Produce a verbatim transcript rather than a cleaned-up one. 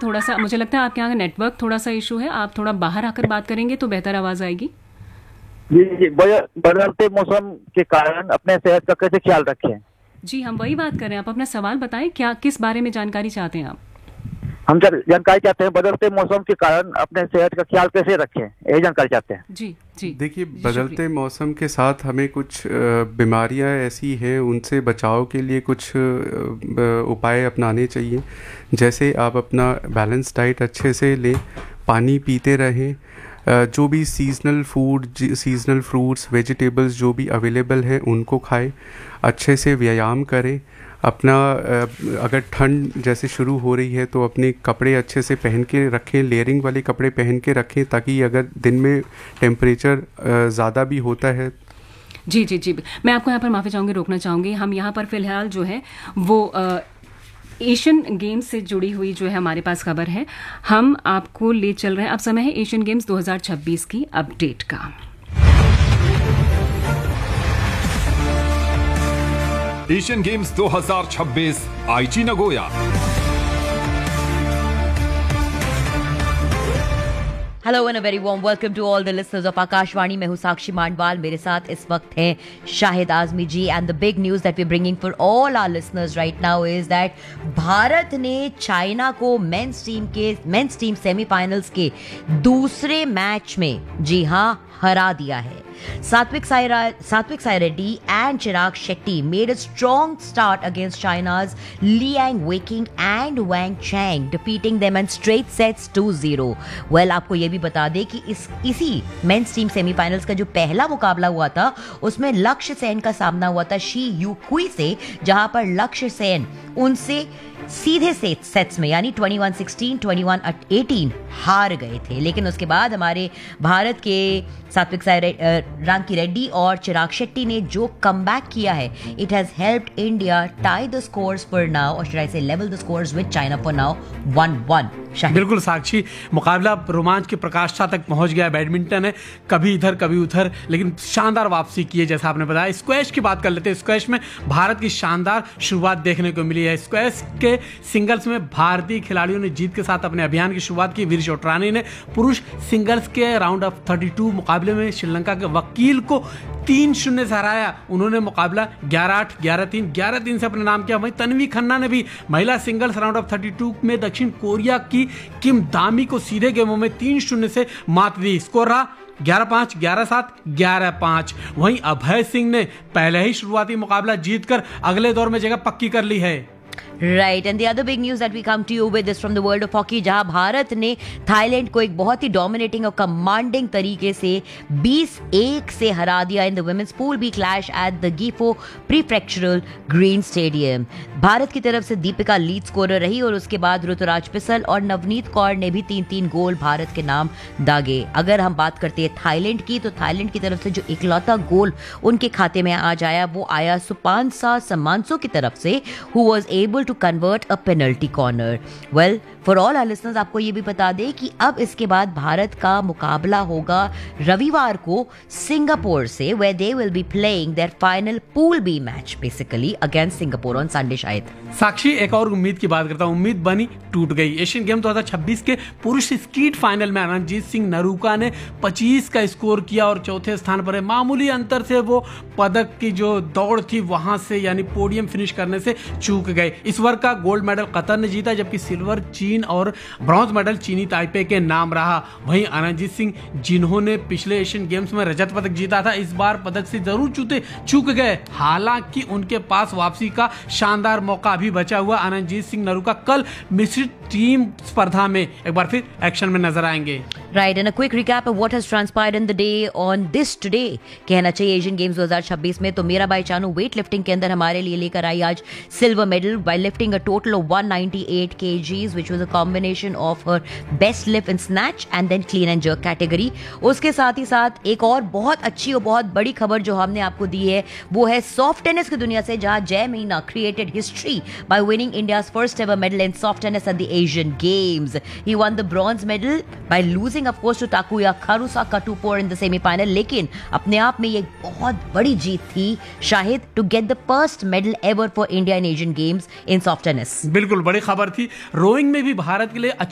थोड़ा सा, मुझे लगता है आपके यहाँ नेटवर्क थोड़ा सा इशू है, आप थोड़ा बाहर आकर बात करेंगे तो बेहतर आवाज़ आएगी। जी जी, बदलते मौसम के कारण अपने सेहत का कैसे ख्याल रखें? जी हम वही बात कर रहे हैं, आप अपना सवाल बताएं, क्या किस बारे में जानकारी चाहते हैं आप? हम जानकारी चाहते हैं बदलते मौसम के कारण अपने सेहत का ख्याल कैसे रखें, यही जानकारी चाहते हैं। जी जी देखिए, बदलते मौसम के साथ हमें कुछ बीमारियां ऐसी हैं, उनसे बचाव के लिए कुछ उपाय अपनाने चाहिए। जैसे आप अपना बैलेंस डाइट अच्छे से लें, पानी पीते रहें, जो भी seasonal food, seasonal fruits, vegetables जो भी अवेलेबल हैं उनको खाएं, अच्छे से व्यायाम करें। अपना अगर ठंड जैसे शुरू हो रही है तो अपने कपड़े अच्छे से पहन के रखें, लेयरिंग वाले कपड़े पहन के रखें, ताकि अगर दिन में टेम्परेचर ज़्यादा भी होता है। जी जी जी मैं आपको यहाँ पर माफ़ी चाहूँगी, रोकना चाहूँगी। हम यहाँ पर फ़िलहाल जो है वो एशियन गेम्स से जुड़ी हुई जो है हमारे पास खबर है, हम आपको ले चल रहे हैं। अब समय है एशियन गेम्स दो हज़ार छब्बीस की अपडेट का। एशियन गेम्स दो हज़ार छब्बीस आईची Nagoya. Hello and a very warm welcome to all the listeners of Akashvani. मैं हूं साक्षी मांडवाल, मेरे साथ इस वक्त हैं शाहिद आजमी जी। And the big news that we bringing for all our listeners right now is that Bharat ने चाइना को मेंस टीम के मेंस टीम सेमीफाइनल्स के दूसरे मैच में, जी हां, हरा दिया है। Satvik Sairaj, Satvik Saireddy and Chirag Shetty made a strong start against China's Liang Weiqing and Wang Chang, defeating them in straight sets two zero. Well, आपको ये भी बता दें कि इस इसी मेंस टीम सेमीफाइनल्स का जो पहला मुकाबला हुआ था उसमें लक्ष्य सेन का सामना हुआ था शी यूक्वी से, जहां पर लक्ष्य सेन उनसे सीधे सेट सेट्स में यानी इक्कीस सोलह, इक्कीस अठारह हार गए थे। लेकिन उसके बाद हमारे भारत के सात्विक रांकी रेड्डी और चिराग शेट्टी ने जो कमबैक किया है, it has helped India tie the scores for now, और शुड आई से level the scores with China for now one one. बिल्कुल साक्षी, मुकाबला रोमांच की प्रकाष्ठा तक पहुंच गया। बैडमिंटन है, कभी इधर कभी उधर, लेकिन शानदार वापसी की है जैसा आपने बताया। स्क्वैश की बात कर लेते हैं। स्क्वैश में भारत की शानदार शुरुआत देखने को मिली है। स्क्वैश के सिंगल्स में भारतीय खिलाड़ियों ने जीत के साथ अपने अभियान की शुरुआत की। वीर चोटरानी ने पुरुष सिंगल्स के राउंड ऑफ बत्तीस मुकाबले में श्रीलंका के वकील को तीन शून्य से हराया। उन्होंने मुकाबला ग्यारह आठ, ग्यारह तीन, ग्यारह तीन से अपने नाम किया। वहीं तन्वी खन्ना ने भी महिला सिंगल्स राउंड ऑफ बत्तीस में दक्षिण कोरिया की किम दामी को सीधे गेमों में तीन शून्य से मात दी। स्कोर रहा ग्यारह पाँच, ग्यारह सात, ग्यारह पाँच। वहीं अभय सिंह ने पहले ही शुरुआती मुकाबला जीतकर अगले दौर में जगह पक्की कर ली है। Right, and the other big news that we come to you with is from the world of hockey, जहां भारत ने थाईलैंड को एक बहुत ही डोमिनेटिंग और कमांडिंग तरीके से बीस एक से हरा दिया in the women's pool B clash at the गीफो प्रीफ्रेक्चरल green stadium. Bharat की तरफ से दीपिका लीड स्कोरर रही और उसके बाद ऋतुराज पिसल और नवनीत कौर ने भी तीन तीन गोल भारत के नाम दागे। अगर हम बात करते हैं थाईलैंड की, तो थाईलैंड की तरफ से जो इकलौता गोल उनके खाते में आज आया वो आया सुपानसा सम्मानसो की तरफ से, who was able to convert a penalty corner. Well, for all our listeners आपको ये भी बता दें कि अब इसके बाद भारत का मुकाबला होगा रविवार को सिंगापुर से, where they will be playing there final pool B match basically against Singapore on Sunday. शायद साक्षी, एक और उम्मीद की बात करता हूं, उम्मीद बनी टूट गई। एशियन गेम दो हज़ार छब्बीस के पुरुष स्कीट फाइनल में रणजीत सिंह नरूका ने पच्चीस का स्कोर किया और चौथे स्थान पर है। मामूली अंतर से वो पदक की जो दौड़ थी वहां से यानी पोडियम फिनिश करने से चूक गए। इस वर्ष का गोल्ड मेडल कतर ने जीता, जबकि सिल्वर चीन और ब्रॉन्ज मेडल चीनी ताइपे के नाम रहा। वहीं अनंजीत सिंह, जिन्होंने पिछले एशियन गेम्स में रजत पदक जीता था, इस बार पदक से जरूर चूते चूक गए। हालांकि उनके पास वापसी का शानदार मौका अभी बचा हुआ। अनंजीत सिंह नरूका कल मिश्रित टीम स्पर्धा में एक बार फिर एक्शन में नजर आएंगे। Right, and a quick recap of what has transpired in the day on this today कहना चाहिए एशियन गेम्स दो हज़ार छब्बीस में। तो मीराबाई चानू वेट लिफ्टिंग के अंदर हमारे लिए लेकर आई आज silver medal by lifting a total of one ninety-eight kgs, which was a combination of her best lift and snatch and then clean and jerk category. उसके साथ ही साथ एक और बहुत अच्छी और बहुत बड़ी खबर जो हमने आपको दी है वो है सॉफ्ट टेनिस की दुनिया से, जहां जय Meena created history by winning India's first ever medal in soft tennis at the Asian Games. He won the bronze medal by losing of course to Takuya Karusa Katupur in the semi-final, लेकिन अपने आप में ये बहुत बड़ी जीत थी Shahid, to get the first medal ever for India in Asian Games in soft tennis. बिल्कुल बड़ी खबर थी। रोइंग में भी भारत के लिए